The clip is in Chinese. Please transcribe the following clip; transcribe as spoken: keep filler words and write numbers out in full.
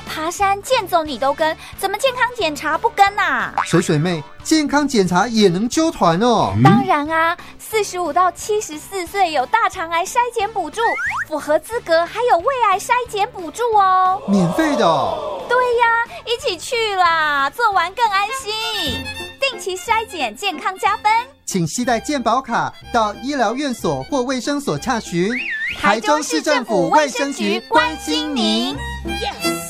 爬山健走你都跟，怎么健康检查不跟啊？ 水水妹，健康检查也能揪团哦？ 当然啊，四十五到七十四岁有大肠癌筛检补助，符合资格还有胃癌筛检补助哦， 免费的哦。 对呀，一起去啦，做完更安心。定期筛检，健康加分。 请携带健保卡到医疗院所或卫生所洽询。 台中市政府卫生局关心您。Yes。